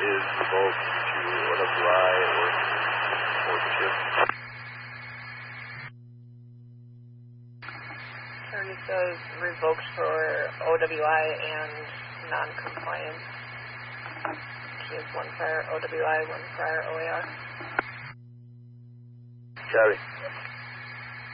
is revoked to OWI or ship. Attorney says revoked for OWI and non-compliance. She has one prior OWI, one prior OAR. Copy.